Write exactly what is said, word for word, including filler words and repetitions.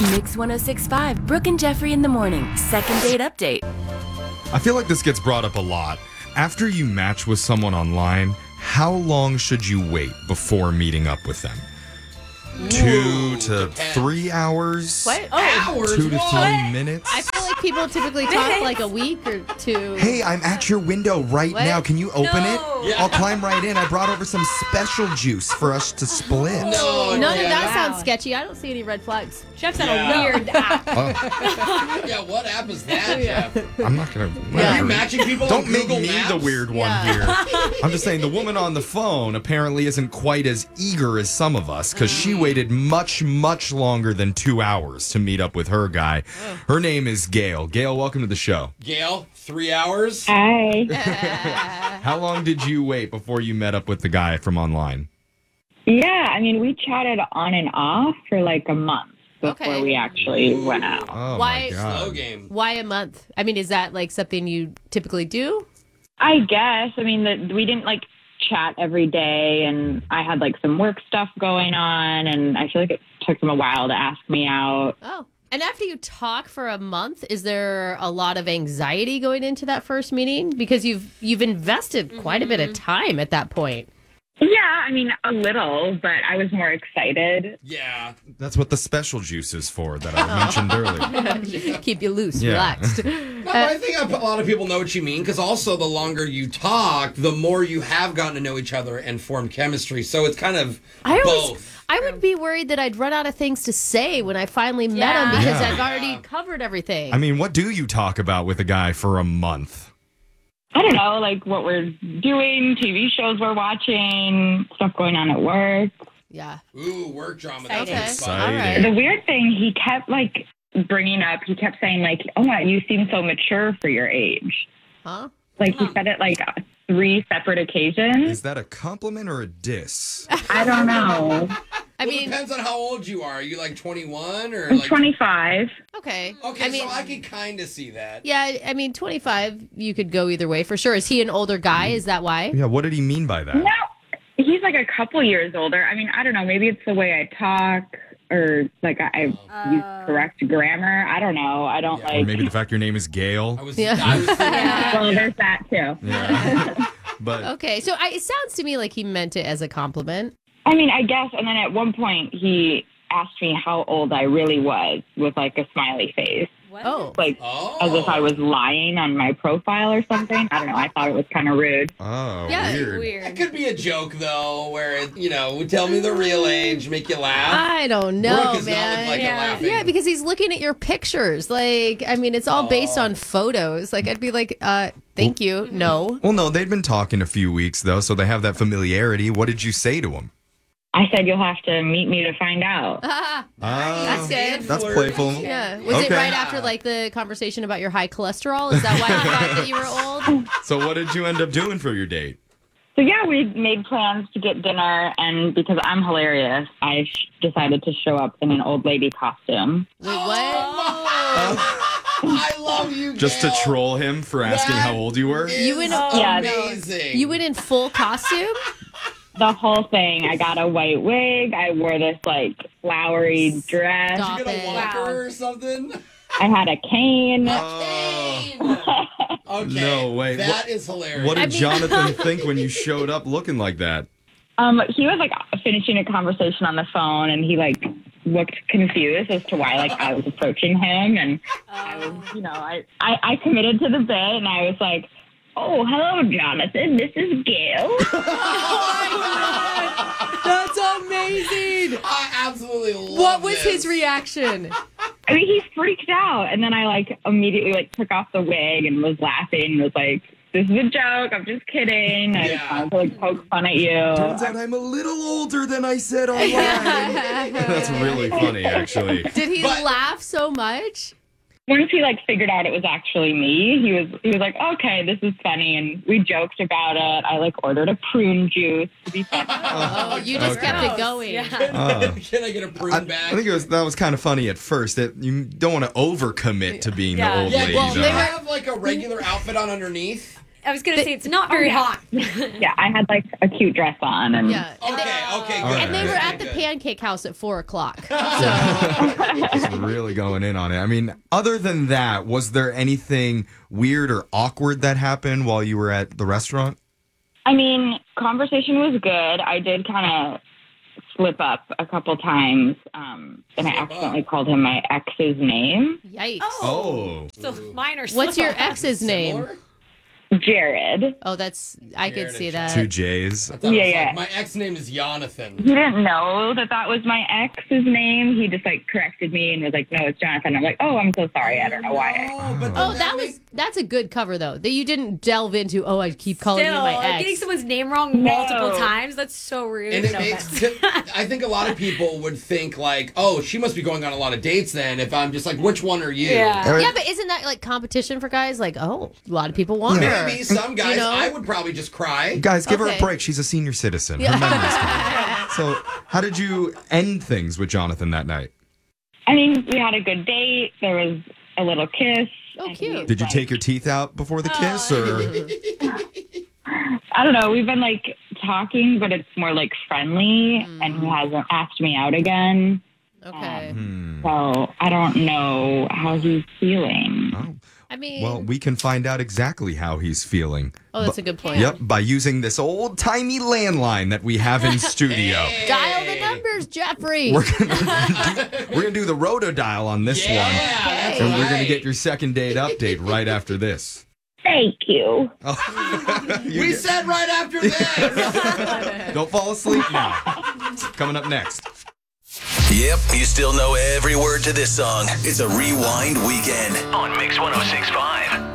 Mix one oh six point five, Brooke and Jeffrey in the morning. Second date update. I feel like this gets brought up a lot. After you match with someone online, how long should you wait before meeting up with them? Two to three hours? What? Oh, Hours? Two to What? three minutes? I feel like people typically talk like a week or two. Hey, I'm at your window right What? now. Can you open No. it? Yeah. I'll climb right in. I brought over some special juice for us to split. No, None yeah. of that Wow. sounds sketchy. I don't see any red flags. Jeff's on Yeah. a weird app. Oh, Yeah, what app is that, Jeff? I'm not going to... Are you matching people Don't on make Google me Maps? the weird one Yeah. here. I'm just saying the woman on the phone apparently isn't quite as eager as some of us because she waited much, much longer than two hours to meet up with her guy. Her name is Gail. Gail, welcome to the show. Gail, three hours? Hi. How long did you wait before you met up with the guy from online? Yeah, I mean, we chatted on and off for like a month before Okay. we actually went out. Oh, Why- my God. Slow game. Why a month? I mean, is that like something you typically do? I guess. I mean, the, we didn't like chat every day, and I had like some work stuff going on, and I feel like it took him a while to ask me out. Oh. And after you talk for a month, is there a lot of anxiety going into that first meeting? Because you've you've invested quite a bit of time at that point. Yeah, I mean, a little, but I was more excited. Yeah. That's what the special juice is for that I mentioned earlier. Keep you loose, Yeah. relaxed. No, but I think a lot of people know what you mean because also the longer you talk, the more you have gotten to know each other and formed chemistry. So it's kind of I always, both. I would be worried that I'd run out of things to say when I finally met Yeah. him because Yeah. I've already Yeah. covered everything. I mean, what do you talk about with a guy for a month? I don't know, like what we're doing, T V shows we're watching, stuff going on at work. yeah. Ooh, work drama. That's Okay. okay. fun. All right. The weird thing, he kept like bringing up, he kept saying like, oh my, you seem so mature for your age. Huh? Like he said it like three separate occasions. Is that a compliment or a diss? I don't know. I Well, it mean, depends on how old you are. Are you like twenty-one or I'm like twenty-five. okay. Okay, I mean, so I could kind of see that. yeah, I mean, twenty-five, you could go either way for sure. Is he an older guy? Is that why? Yeah, what did he mean by that? No, he's like a couple years older. I mean, I don't know. Maybe it's the way I talk or like I, I use correct grammar. I don't know. I don't Yeah, Or like. maybe the fact your name is Gail? I was, Yeah. I was thinking Well, there's that too. Yeah. But Okay, so I, it sounds to me like he meant it as a compliment. I mean, I guess. And then at one point, he asked me how old I really was with like a smiley face, What? Oh. like Oh. as if I was lying on my profile or something. I don't know. I thought it was kind of rude. oh, Yeah, weird. It Weird. could be a joke though, where it, you know, would tell me the real age, make you laugh. I don't know, Brooke is not man. look like Yeah. a laughing. Yeah, because he's looking at your pictures. Like, I mean, it's all based Oh. on photos. Like, I'd be like, uh, thank you. No. Well, no, they'd been talking a few weeks, though, so they have that familiarity. What did you say to him? I said you'll have to meet me to find out. Ah, Oh, That's good. That's Flirty. playful. yeah. Was it Okay. right after, like, the conversation about your high cholesterol? Is that why you thought that you were old? So what did you end up doing for your date? So yeah, we made plans to get dinner, and because I'm hilarious, I sh- decided to show up in an old lady costume. Wait, what? I love you, Just to Gail. troll him for asking That how old you were? is You in Oh, a, Yeah. amazing. you went in full costume? The whole thing. I got a white wig. I wore this like flowery dress. Stop. Did you get a it. walker Wow. or something? I had a cane. Oh, Okay. No, wait, That what- is hilarious. what did I mean- Jonathan think when you showed up looking like that? Um, he was like finishing a conversation on the phone, and he like looked confused as to why like I was approaching him, and I was, you know, I, I I committed to the bit, and I was like, "Oh, hello, Jonathan. This is Gail." That's amazing. I absolutely love What was this. his reaction? I mean, he freaked out, and then I like immediately like took off the wig and was laughing and was like, "This is a joke. I'm just kidding. I just Yeah. wanted to like poke fun at you." Turns out I'm a little older than I said online. That's really funny, actually. Did he But- laugh so much? Once he like figured out it was actually me, he was he was like, "Okay, this is funny," and we joked about it. I like ordered a prune juice to be funny. Oh, you just Okay. kept it going. Yeah. Oh. Can I get a prune I, back? I think it was that was kind of funny at first. That you don't want to overcommit to being Yeah. the old yeah, lady. did Well, you though. they were- have like a regular outfit on underneath? I was going to say, it's not very hot. Yeah, I had like a cute dress on, and Yeah. And Okay, they, okay, All good. right. and they were Okay, at the good. pancake house at four o'clock. Just really going in on it. I mean, other than that, was there anything weird or awkward that happened while you were at the restaurant? I mean, conversation was good. I did kind of slip up a couple times, um, and I Slip accidentally up? called him my ex's name, Yikes. Oh. So mine are What's your slip-ups. ex's name? Similar? Jared. Oh, that's I could Jared see and that. Two J's. I thought it Yeah, was yeah. like, my ex name is Jonathan. He didn't know that that was my ex's name. He just like corrected me and was like, "No, it's Jonathan." I'm like, "Oh, I'm so sorry. I don't know why." Oh, but Oh, then that makes- was that's a good cover though. That you didn't delve into. Oh, I keep calling Still, you my ex. getting someone's name wrong multiple No. times, that's so rude. And it No makes. offense. I think a lot of people would think like, "Oh, she must be going on a lot of dates." Then, if I'm just like, "Which one are you?" Yeah. Yeah, but isn't that like competition for guys? Like, oh, a lot of people want her. Maybe some guys. know? I would probably just cry. Guys, give her Okay. a break. She's a senior citizen. Her memory's gone. So, how did you end things with Jonathan that night? I mean, we had a good date. There was a little kiss. Oh, and cute. he's Did you like- take your teeth out before the kiss, or I don't know. We've been like talking, but it's more like friendly, Mm. and he hasn't asked me out again. Okay. So I don't know how he's feeling. oh, I mean, well, we can find out exactly how he's feling. oh, that's a good point. Yep, by using this old timey landline that we have in studio. Dial the numbers, Jeffrey. We're gonna do, we're gonna do the roto dial on this Yeah, one, that's and we're gonna right. get your second date update right after this. Thank you. You We get- said right after this. don't fall asleep now. Coming up next. Yep, you still know every word to this song. It's a rewind weekend on Mix one oh six point five.